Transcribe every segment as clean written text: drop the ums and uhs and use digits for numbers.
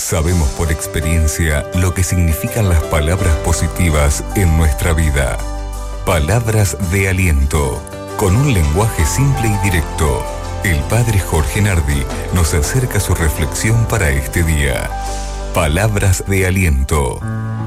Sabemos por experiencia lo que significan las palabras positivas en nuestra vida. Palabras de aliento. Con un lenguaje simple y directo, el Padre Jorge Nardi nos acerca su reflexión para este día. Palabras de aliento.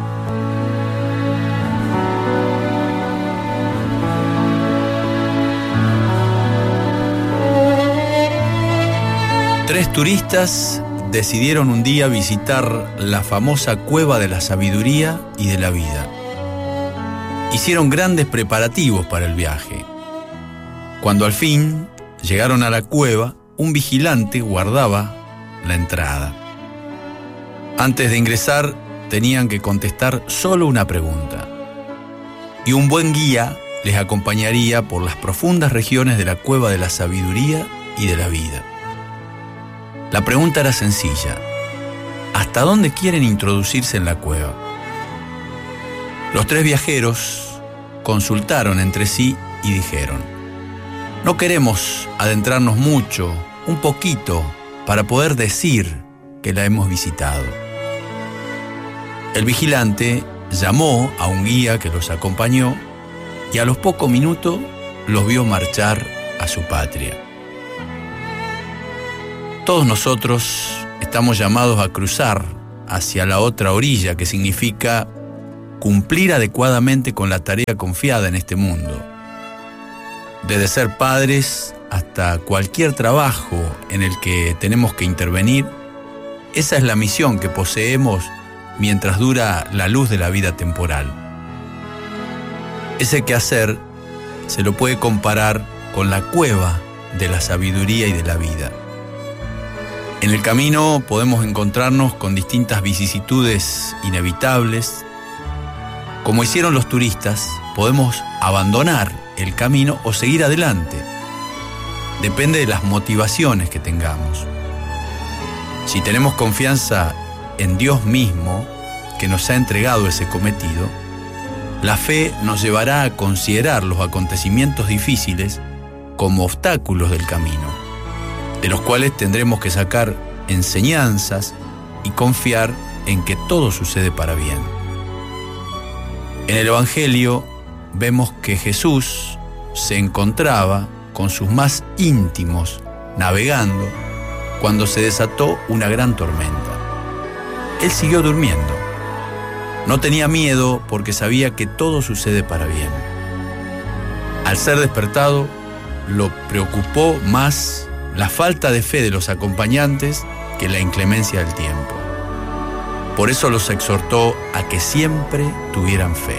Tres turistas decidieron un día visitar la famosa Cueva de la Sabiduría y de la Vida. Hicieron grandes preparativos para el viaje. Cuando al fin llegaron a la cueva, un vigilante guardaba la entrada. Antes de ingresar, tenían que contestar solo una pregunta. Y un buen guía les acompañaría por las profundas regiones de la Cueva de la Sabiduría y de la Vida. La pregunta era sencilla: ¿hasta dónde quieren introducirse en la cueva? Los tres viajeros consultaron entre sí y dijeron: no queremos adentrarnos mucho, un poquito, para poder decir que la hemos visitado. El vigilante llamó a un guía que los acompañó y a los pocos minutos los vio marchar a su patria. Todos nosotros estamos llamados a cruzar hacia la otra orilla, que significa cumplir adecuadamente con la tarea confiada en este mundo. Desde ser padres hasta cualquier trabajo en el que tenemos que intervenir, esa es la misión que poseemos mientras dura la luz de la vida temporal. Ese quehacer se lo puede comparar con la cueva de la sabiduría y de la vida. En el camino podemos encontrarnos con distintas vicisitudes inevitables. Como hicieron los turistas, podemos abandonar el camino o seguir adelante. Depende de las motivaciones que tengamos. Si tenemos confianza en Dios mismo, que nos ha entregado ese cometido, la fe nos llevará a considerar los acontecimientos difíciles como obstáculos del camino, de los cuales tendremos que sacar enseñanzas y confiar en que todo sucede para bien. En el Evangelio vemos que Jesús se encontraba con sus más íntimos navegando cuando se desató una gran tormenta. Él siguió durmiendo. No tenía miedo porque sabía que todo sucede para bien. Al ser despertado, lo preocupó más la falta de fe de los acompañantes que la inclemencia del tiempo. Por eso los exhortó a que siempre tuvieran fe.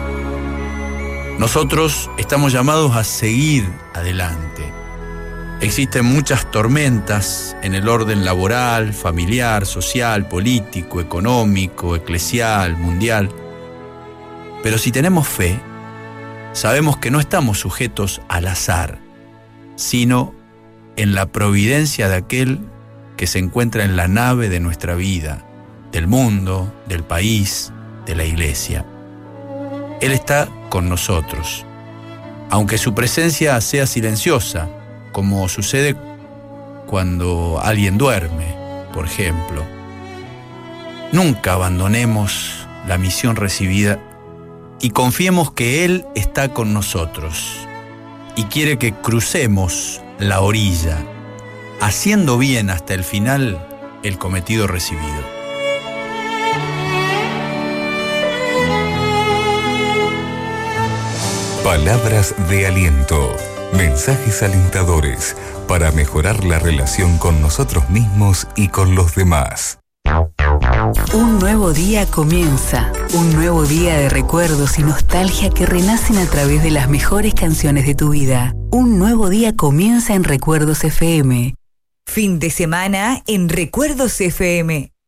Nosotros estamos llamados a seguir adelante. Existen muchas tormentas en el orden laboral, familiar, social, político, económico, eclesial, mundial. Pero si tenemos fe, sabemos que no estamos sujetos al azar, sino en la providencia de aquel que se encuentra en la nave de nuestra vida, del mundo, del país, de la iglesia. Él está con nosotros, aunque su presencia sea silenciosa, como sucede cuando alguien duerme, por ejemplo. Nunca abandonemos la misión recibida y confiemos que Él está con nosotros y quiere que crucemos la orilla, haciendo bien hasta el final el cometido recibido. Palabras de aliento. Mensajes alentadores para mejorar la relación con nosotros mismos y con los demás. Un nuevo día comienza. Un nuevo día de recuerdos y nostalgia que renacen a través de las mejores canciones de tu vida. Un nuevo día comienza en Recuerdos FM. Fin de semana en Recuerdos FM.